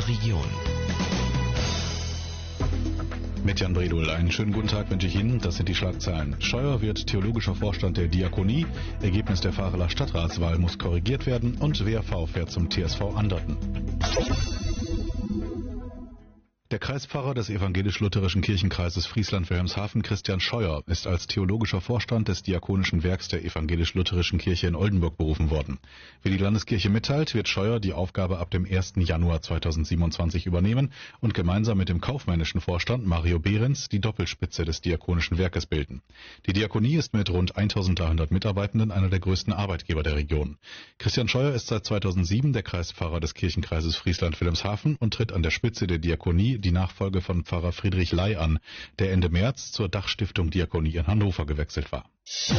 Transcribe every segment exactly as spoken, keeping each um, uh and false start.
der Region. Mit Jan Bredul. Einen schönen guten Tag wünsche ich Ihnen. Das sind die Schlagzeilen. Scheuer wird theologischer Vorstand der Diakonie. Ergebnis der Vareler Stadtratswahl muss korrigiert werden. Und W A V fährt zum T S V Anderten. Der Kreispfarrer des evangelisch-lutherischen Kirchenkreises Friesland-Wilhelmshaven, Christian Scheuer, ist als theologischer Vorstand des Diakonischen Werks der evangelisch-lutherischen Kirche in Oldenburg berufen worden. Wie die Landeskirche mitteilt, wird Scheuer die Aufgabe ab dem ersten Januar zweitausendsiebenundzwanzig übernehmen und gemeinsam mit dem kaufmännischen Vorstand Mario Behrens die Doppelspitze des Diakonischen Werkes bilden. Die Diakonie ist mit rund eintausenddreihundert Mitarbeitenden einer der größten Arbeitgeber der Region. Christian Scheuer ist seit zweitausendsieben der Kreispfarrer des Kirchenkreises Friesland-Wilhelmshaven und tritt an der Spitze der Diakonie die Nachfolge von Pfarrer Friedrich Ley an, der Ende März zur Dachstiftung Diakonie in Hannover gewechselt war.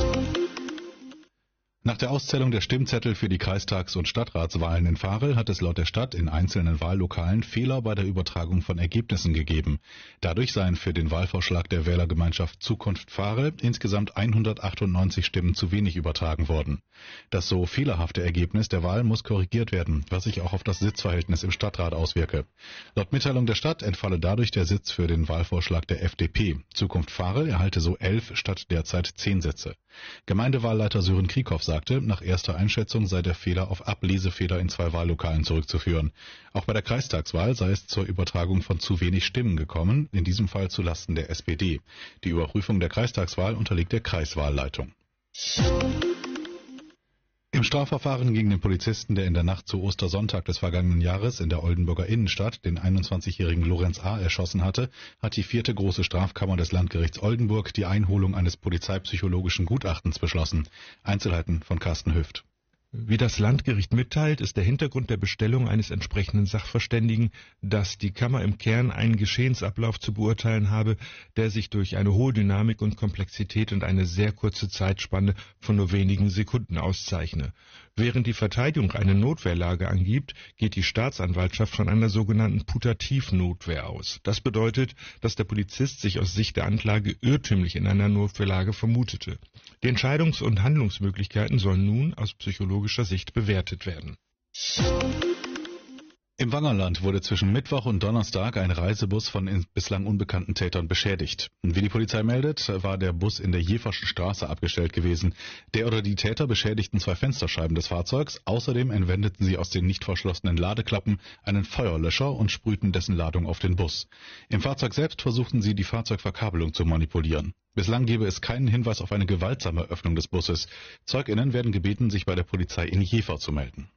Nach der Auszählung der Stimmzettel für die Kreistags- und Stadtratswahlen in Varel hat es laut der Stadt in einzelnen Wahllokalen Fehler bei der Übertragung von Ergebnissen gegeben. Dadurch seien für den Wahlvorschlag der Wählergemeinschaft Zukunft Varel insgesamt hundertachtundneunzig Stimmen zu wenig übertragen worden. Das so fehlerhafte Ergebnis der Wahl muss korrigiert werden, was sich auch auf das Sitzverhältnis im Stadtrat auswirke. Laut Mitteilung der Stadt entfalle dadurch der Sitz für den Wahlvorschlag der F D P. Zukunft Varel erhalte so elf statt derzeit zehn Sitze. Gemeindewahlleiter Sören Krieghoff sagte, nach erster Einschätzung sei der Fehler auf Ablesefehler in zwei Wahllokalen zurückzuführen. Auch bei der Kreistagswahl sei es zur Übertragung von zu wenig Stimmen gekommen, in diesem Fall zulasten der S P D. Die Überprüfung der Kreistagswahl unterliegt der Kreiswahlleitung. Im Strafverfahren gegen den Polizisten, der in der Nacht zu Ostersonntag des vergangenen Jahres in der Oldenburger Innenstadt den einundzwanzigjährigen Lorenz A. erschossen hatte, hat die vierte große Strafkammer des Landgerichts Oldenburg die Einholung eines polizeipsychologischen Gutachtens beschlossen. Einzelheiten von Carsten Hüft. Wie das Landgericht mitteilt, ist der Hintergrund der Bestellung eines entsprechenden Sachverständigen, dass die Kammer im Kern einen Geschehensablauf zu beurteilen habe, der sich durch eine hohe Dynamik und Komplexität und eine sehr kurze Zeitspanne von nur wenigen Sekunden auszeichne. Während die Verteidigung eine Notwehrlage angibt, geht die Staatsanwaltschaft von einer sogenannten Putativnotwehr aus. Das bedeutet, dass der Polizist sich aus Sicht der Anklage irrtümlich in einer Notwehrlage vermutete. Die Entscheidungs- und Handlungsmöglichkeiten sollen nun aus psychologischer Sicht bewertet werden. Im Wangerland wurde zwischen Mittwoch und Donnerstag ein Reisebus von bislang unbekannten Tätern beschädigt. Wie die Polizei meldet, war der Bus in der Jeverschen Straße abgestellt gewesen. Der oder die Täter beschädigten zwei Fensterscheiben des Fahrzeugs. Außerdem entwendeten sie aus den nicht verschlossenen Ladeklappen einen Feuerlöscher und sprühten dessen Ladung auf den Bus. Im Fahrzeug selbst versuchten sie, die Fahrzeugverkabelung zu manipulieren. Bislang gebe es keinen Hinweis auf eine gewaltsame Öffnung des Busses. ZeugInnen werden gebeten, sich bei der Polizei in Jever zu melden.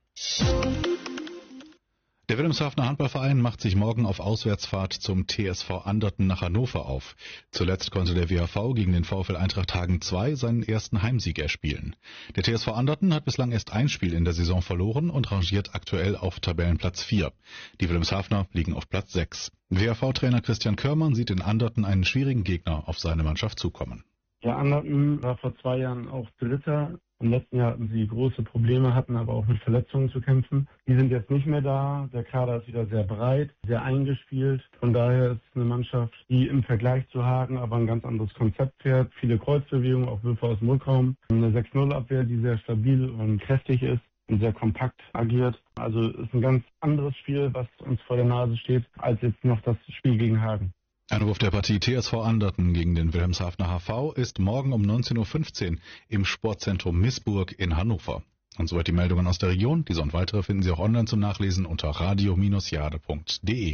Der Wilhelmshavener Handballverein macht sich morgen auf Auswärtsfahrt zum T S V Anderten nach Hannover auf. Zuletzt konnte der W A V gegen den VfL Eintracht Hagen zwei seinen ersten Heimsieg erspielen. Der T S V Anderten hat bislang erst ein Spiel in der Saison verloren und rangiert aktuell auf Tabellenplatz vier. Die Wilhelmshavener liegen auf Platz sechs. W A V-Trainer Christian Körmann sieht in Anderten einen schwierigen Gegner auf seine Mannschaft zukommen. Ja, Anderten war vor zwei Jahren auch Dritter. Im letzten Jahr hatten sie große Probleme, hatten aber auch mit Verletzungen zu kämpfen. Die sind jetzt nicht mehr da. Der Kader ist wieder sehr breit, sehr eingespielt. Von daher ist es eine Mannschaft, die im Vergleich zu Hagen aber ein ganz anderes Konzept fährt. Viele Kreuzbewegungen, auch Würfe aus dem Rückraum. Eine sechs null Abwehr, die sehr stabil und kräftig ist und sehr kompakt agiert. Also ist ein ganz anderes Spiel, was uns vor der Nase steht, als jetzt noch das Spiel gegen Hagen. Anruf der Partie T S V Anderten gegen den Wilhelmshavener H V ist morgen um neunzehn Uhr fünfzehn im Sportzentrum Missburg in Hannover. Und soweit die Meldungen aus der Region. Diese und weitere finden Sie auch online zum Nachlesen unter radio Bindestrich jade Punkt de.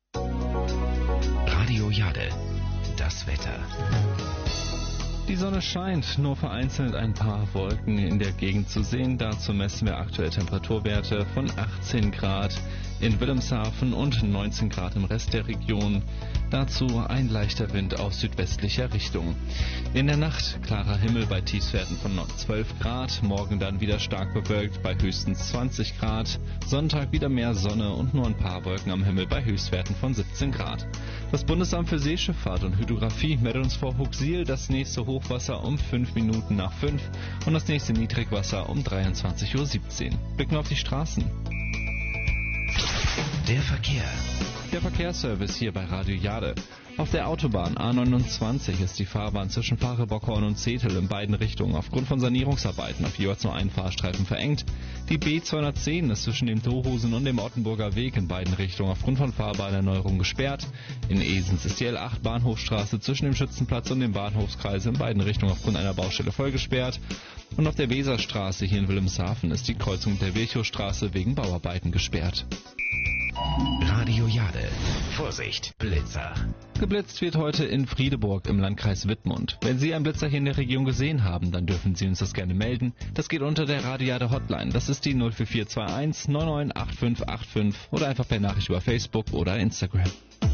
Radio Jade, das Wetter. Die Sonne scheint, nur vereinzelt ein paar Wolken in der Gegend zu sehen. Dazu messen wir aktuelle Temperaturwerte von achtzehn Grad in Wilhelmshaven und neunzehn Grad im Rest der Region. Dazu ein leichter Wind aus südwestlicher Richtung. In der Nacht klarer Himmel bei Tiefstwerten von zwölf Grad. Morgen dann wieder stark bewölkt bei höchstens zwanzig Grad. Sonntag wieder mehr Sonne und nur ein paar Wolken am Himmel bei Höchstwerten von siebzehn Grad. Das Bundesamt für Seeschifffahrt und Hydrographie meldet uns vor Huxil das nächste Hochwasser um fünf Minuten nach fünf und das nächste Niedrigwasser um dreiundzwanzig Uhr siebzehn. Blicken wir auf die Straßen. Der Verkehr. Der Der Verkehrsservice hier bei Radio Jade. Auf der Autobahn A neunundzwanzig ist die Fahrbahn zwischen Fahre-Bockhorn und Zetel in beiden Richtungen aufgrund von Sanierungsarbeiten auf jeweils nur einen Fahrstreifen verengt. Die B zweihundertzehn ist zwischen dem Tohusen und dem Ottenburger Weg in beiden Richtungen aufgrund von Fahrbahnerneuerung gesperrt. In Esens ist die L acht Bahnhofstraße zwischen dem Schützenplatz und dem Bahnhofskreis in beiden Richtungen aufgrund einer Baustelle voll gesperrt. Und auf der Weserstraße hier in Wilhelmshaven ist die Kreuzung mit der Virchowstraße wegen Bauarbeiten gesperrt. Radio Jade. Vorsicht, Blitzer. Geblitzt wird heute in Friedeburg im Landkreis Wittmund. Wenn Sie einen Blitzer hier in der Region gesehen haben, dann dürfen Sie uns das gerne melden. Das geht unter der Radio Jade Hotline. Das ist die null vier vier zwei eins neun neun acht fünf acht fünf oder einfach per Nachricht über Facebook oder Instagram.